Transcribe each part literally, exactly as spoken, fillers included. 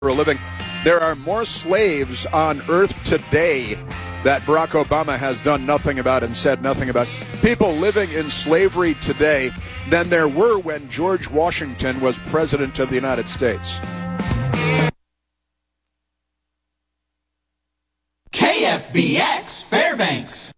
for a living. There are more slaves on earth today that Barack Obama has done nothing about and said nothing about. People living in slavery today than there were when George Washington was president of the United States. K F B X Fairbanks.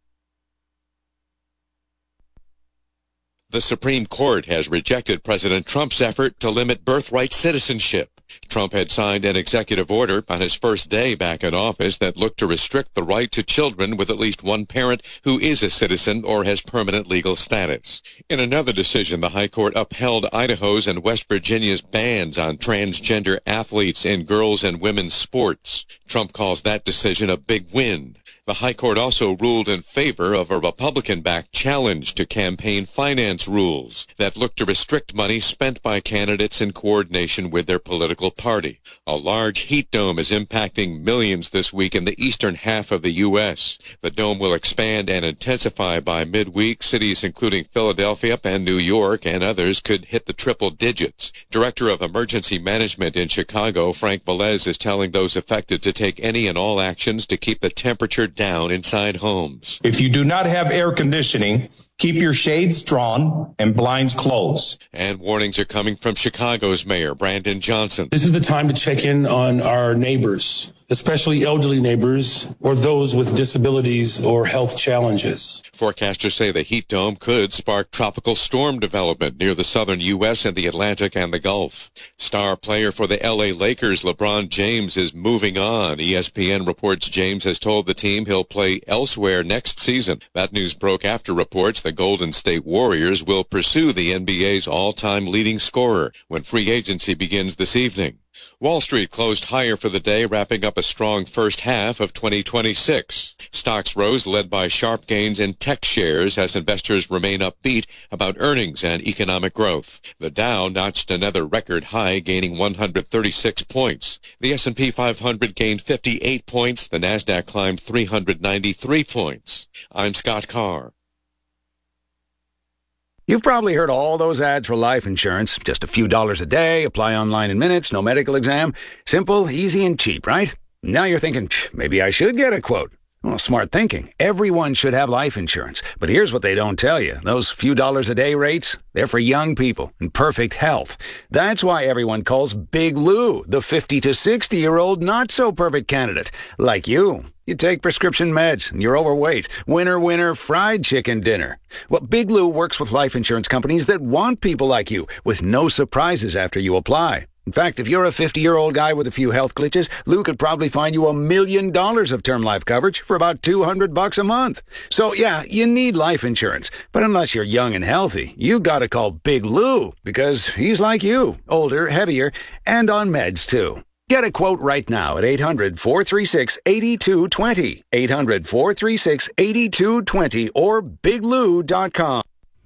The Supreme Court has rejected President Trump's effort to limit birthright citizenship. Trump had signed an executive order on his first day back in office that looked to restrict the right to children with at least one parent who is a citizen or has permanent legal status. In another decision, the High Court upheld Idaho's and West Virginia's bans on transgender athletes in girls' and women's sports. Trump calls that decision a big win. The High Court also ruled in favor of a Republican-backed challenge to campaign finance rules that look to restrict money spent by candidates in coordination with their political party. A large heat dome is impacting millions this week in the eastern half of the U S. The dome will expand and intensify by midweek. Cities including Philadelphia and New York and others could hit the triple digits. Director of Emergency Management in Chicago, Frank Velez, is telling those affected to take any and all actions to keep the temperature down inside homes. If you do not have air conditioning, keep your shades drawn and blinds closed. And warnings are coming from Chicago's Mayor, Brandon Johnson. This is the time to check in on our neighbors, especially elderly neighbors or those with disabilities or health challenges. Forecasters say the heat dome could spark tropical storm development near the southern U S and the Atlantic and the Gulf. Star player for the L A Lakers, LeBron James, is moving on. E S P N reports James has told the team he'll play elsewhere next season. That news broke after reports the Golden State Warriors will pursue the N B A's all-time leading scorer when free agency begins this evening. Wall Street closed higher for the day, wrapping up a strong first half of twenty twenty-six. Stocks rose, led by sharp gains in tech shares as investors remain upbeat about earnings and economic growth. The Dow notched another record high, gaining one hundred thirty-six points. The S and P five hundred gained fifty-eight points. The Nasdaq climbed three hundred ninety-three points. I'm Scott Carr. You've probably heard all those ads for life insurance. Just a few dollars a day, apply online in minutes, no medical exam. Simple, easy, and cheap, right? Now you're thinking, maybe I should get a quote. Well, smart thinking. Everyone should have life insurance. But here's what they don't tell you. Those few dollars a day rates, they're for young people in perfect health. That's why everyone calls Big Lou the fifty to sixty-year-old not-so-perfect candidate. Like you. You take prescription meds, and you're overweight. Winner, winner, fried chicken dinner. Well, Big Lou works with life insurance companies that want people like you, with no surprises after you apply. In fact, if you're a fifty-year-old guy with a few health glitches, Lou could probably find you a million dollars of term life coverage for about two hundred bucks a month. So, yeah, you need life insurance. But unless you're young and healthy, you gotta call Big Lou, because he's like you, older, heavier, and on meds, too. Get a quote right now at eight hundred, four three six, eight two two zero, eight hundred, four three six, eight two two zero, or big lou dot com.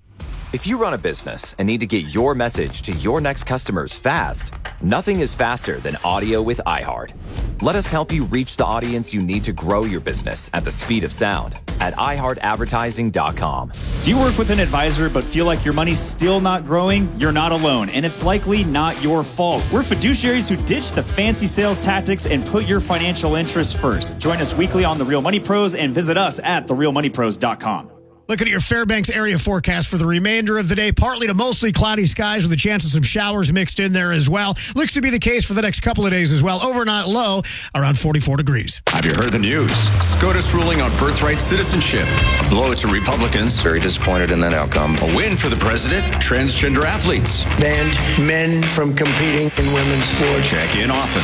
If you run a business and need to get your message to your next customers fast, nothing is faster than audio with iHeart. Let us help you reach the audience you need to grow your business at the speed of sound at i heart advertising dot com. Do you work with an advisor but feel like your money's still not growing? You're not alone, and it's likely not your fault. We're fiduciaries who ditch the fancy sales tactics and put your financial interests first. Join us weekly on The Real Money Pros and visit us at the real money pros dot com. Looking at your Fairbanks area forecast for the remainder of the day, partly to mostly cloudy skies with a chance of some showers mixed in there as well. Looks to be the case for the next couple of days as well. Overnight low around forty-four degrees. Have you heard the news? SCOTUS ruling on birthright citizenship. A blow to Republicans. Very disappointed in that outcome. A win for the president. Transgender athletes. Banned men from competing in women's sports. Check in often.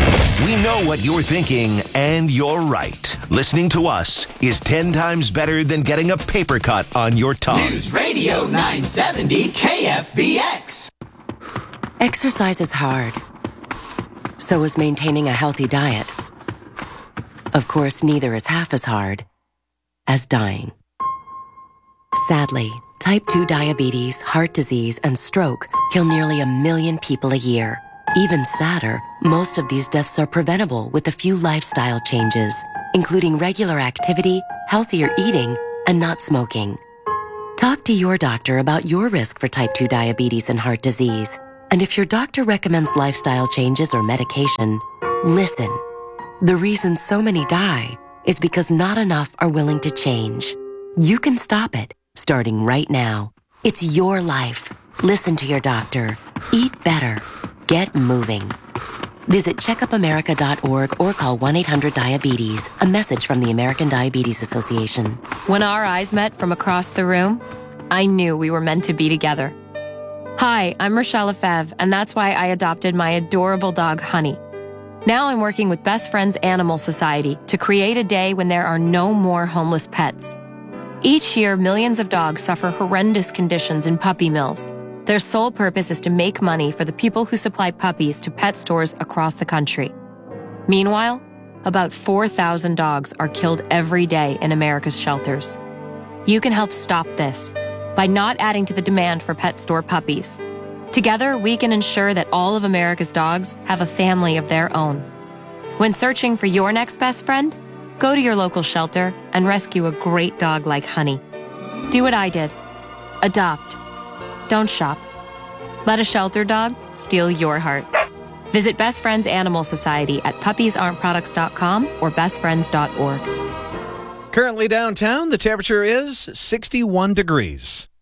We know what you're thinking, and you're right. Listening to us is ten times better than getting a paper cut on your tongue. News Radio nine seventy K F B X. Exercise is hard. So is maintaining a healthy diet. Of course, neither is half as hard as dying. Sadly, type two diabetes, heart disease, and stroke kill nearly a million people a year. Even sadder, most of these deaths are preventable with a few lifestyle changes, including regular activity, healthier eating, and not smoking. Talk to your doctor about your risk for type two diabetes and heart disease. And if your doctor recommends lifestyle changes or medication, listen. The reason so many die is because not enough are willing to change. You can stop it, starting right now. It's your life. Listen to your doctor. Eat better. Get moving. Visit checkup america dot org or call one eight hundred diabetes. A message from the American Diabetes Association. When our eyes met from across the room, I knew we were meant to be together. Hi, I'm Rochelle Lefebvre, and that's why I adopted my adorable dog, Honey. Now I'm working with Best Friends Animal Society to create a day when there are no more homeless pets. Each year, millions of dogs suffer horrendous conditions in puppy mills. Their sole purpose is to make money for the people who supply puppies to pet stores across the country. Meanwhile, about four thousand dogs are killed every day in America's shelters. You can help stop this by not adding to the demand for pet store puppies. Together, we can ensure that all of America's dogs have a family of their own. When searching for your next best friend, go to your local shelter and rescue a great dog like Honey. Do what I did. Adopt. Don't shop. Let a shelter dog steal your heart. Visit Best Friends Animal Society at puppies aren't products dot com or best friends dot org. Currently downtown, the temperature is sixty-one degrees.